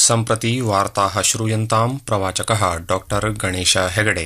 सम्प्रति वार्ताः श्रूयन्ताम् प्रवाचकः डॉक्टर गणेश हेगडे।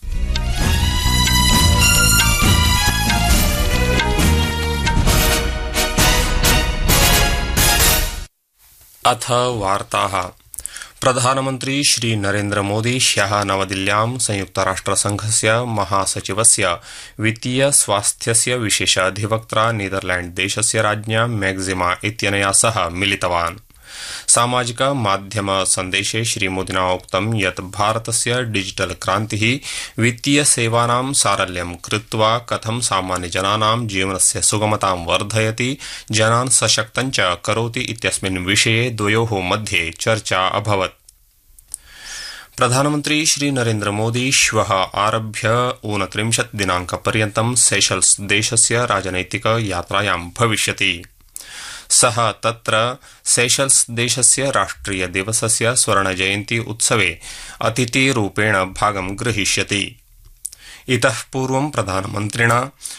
अथ वार्ताः। प्रधानमन्त्री श्री नरेन्द्र मोदी ह्यः नवदिल्ल्यां संयुक्तराष्ट्रसंघस्य महासचिवस्य वित्तीय स्वास्थ्यस्य विशेष अधिवक्त्रा नीदरलैण्ड देशस्य राज्ञा मैक्सिमा इत्यनया सह मिलितवान्। सामाजिक माध्यम सन्देशे श्रीमोदिना उक्तं यत् भारतस्य डिजिटल क्रान्तिः वित्तीय सेवानां सारल्यं कृत्वा कथं सामान्यजनानां जीवनस्य सुगमतां वर्धयति, जनान् सशक्तं च करोति इत्यस्मिन् विषये द्वयोः मध्ये चर्चा अभवत्। प्रधानमन्त्री श्री नरेन्द्र मोदी श्वः आरभ्य 29 दिनाङ्कपर्यन्तं सेशल्स देशस्य राजनैतिक यात्रायां भविष्यति। सः तत्र सेशल्स देशस्य राष्ट्रिय दिवसस्य स्वर्णजयन्ती उत्सवे अतिथिरूपेण भागं ग्रहीष्यति। इतः पूर्वं प्रधानमन्त्रिणा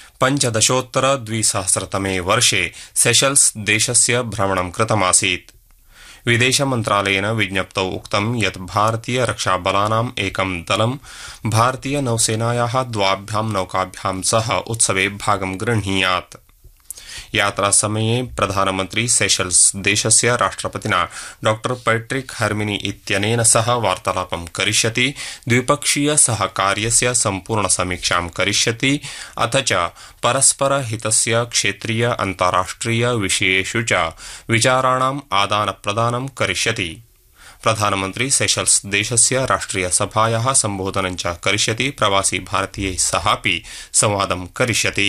15-2000तमे वर्षे सेशल्स देशस्य भ्रमणं कृतमासीत्। विदेशमन्त्रालयेन विज्ञप्तौ उक्तं यत् भारतीय रक्षाबलानाम् एकं दलं भारतीय नौसेनायाः द्वाभ्यां नौकाभ्यां सह उत्सवे भागं गृह्णीयात्। यात्रासमये प्रधानमन्त्री सेशल्स देशस्य राष्ट्रपतिना डॉ पैट्रिक हर्मिनी इत्यनेन सह वार्तालापं करिष्यति, द्विपक्षीय सहकार्यस्य सम्पूर्णसमीक्षां करिष्यति, अथ च परस्परहितस्य क्षेत्रीय अन्ताराष्ट्रिय विषयेषु च विचाराणाम् आदानप्रदानं करिष्यति। प्रधानमन्त्री सेशल्स देशस्य राष्ट्रिय सभायाः सम्बोधनं च करिष्यति, प्रवासी भारतीयैः सहापि संवादं करिष्यति।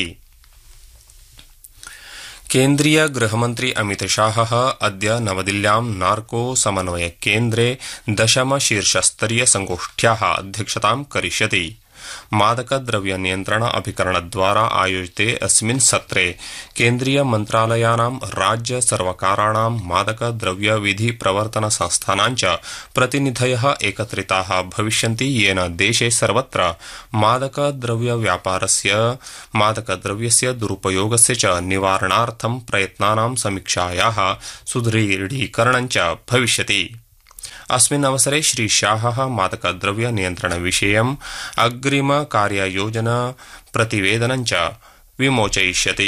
केन्द्रीय गृहमन्त्री अमितशाहः अद्य नवदिल्ल्यां नार्को समन्वय केन्द्रे 10 शीर्षस्तरीय संगोष्ठ्याः अध्यक्षतां करिष्यति। मादकद्रव्यनियन्त्रण अभिकरणद्वारा आयोजिते अस्मिन् सत्रे केन्द्रीय मन्त्रालयानां राज्य सर्वकाराणां मादकद्रव्यविधि प्रवर्तन संस्थानां च प्रतिनिधयः एकत्रिताः भविष्यन्ति, येन देशे सर्वत्र मादकद्रव्यस्य दुरुपयोगस्य च निवारणार्थं प्रयत्नानां समीक्षायाः सुदृढीकरणं च भविष्यति। अस्मिन् अवसरे श्री शाहः मादकद्रव्य नियन्त्रण विषयम् अग्रिम कार्ययोजना प्रतिवेदनं च विमोचयिष्यति।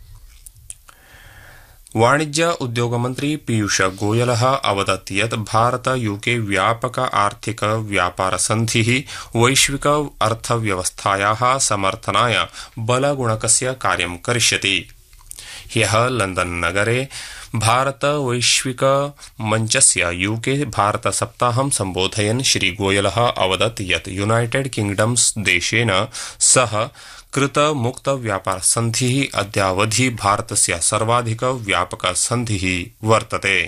वाणिज्य उद्योगमन्त्री पीयूष गोयलः अवदत् यत् भारत यूके व्यापक आर्थिक व्यापार सन्धिः वैश्विक अर्थव्यवस्थायाः समर्थनाय बलगुणकस्य कार्यं करिष्यति। ह्यः लंदन नगरे भारत वैश्विक मंचस्य यूके भारत सप्ताहं सम्बोधयन् श्री गोयलः अवदत् यत् यूनाइटेड किंगडम्स देशेन सह कृत मुक्त व्यापार सन्धिः अद्यावधि भारतस्य सर्वाधिक व्यापक सन्धिः वर्तते।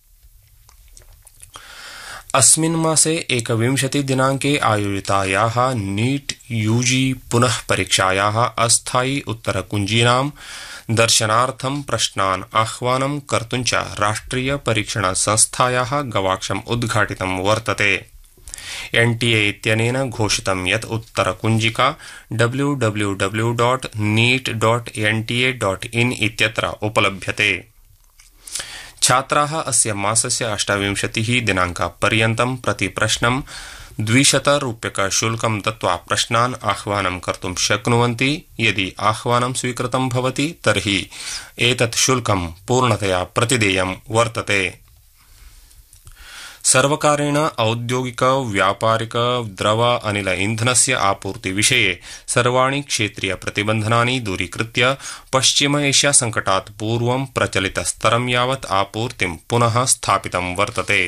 अस्मिन् मासे 21 दिनाङ्के आयोजितायाः नीट यूजी पुनः परीक्षायाः अस्थायि उत्तरकुञ्जीनां दर्शनार्थं प्रश्नान् आह्वानं कर्तुं च राष्ट्रिय परीक्षण संस्थायाः गवाक्षम् उद्घाटितं वर्तते। एनटीए इत्यनेन घोषितं यत् उत्तरकुञ्जिका www.neet.nta.in इत्यत्र उपलभ्यते। छात्राः अस्य मासस्य 28 दिनाङ्कपर्यन्तं प्रतिप्रश्नं 200 रूप्यक शुल्कं दत्त्वा प्रश्नान् आह्वानं कर्तुं शक्नुवन्ति। यदि आह्वानं स्वीकृतं भवति तर्हि एतत् शुल्कं पूर्णतया प्रतिदेयं वर्तते। सर्वकारेण औद्योगिक व्यापारिक द्रव अनिल इन्धनस्य आपूर्ति विषये सर्वाणि क्षेत्रीय प्रतिबन्धनानि दूरीकृत्य पश्चिम एशिया संकटात् पूर्वं प्रचलितस्तरं यावत् आपूर्तिं पुनः स्थापितं वर्तते।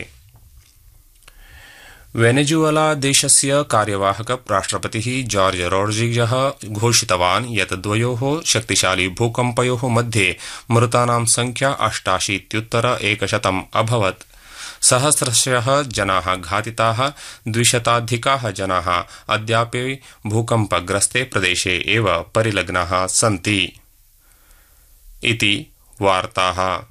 वेनेजुएला देशस्य कार्यवाहक राष्ट्रपतिः जॉर्ज रोड्रिगज़ घोषितवान् यत् द्वयोः शक्तिशाली भूकम्पयोः मध्ये मृतानां संख्या 88-100 अभवत्। सहस्रशः जनाः घातिताः, 200-अधिकाः जनाः अद्यापि भूकम्पग्रस्ते प्रदेशे एव परिलग्नाः सन्ति। इति वार्ताः।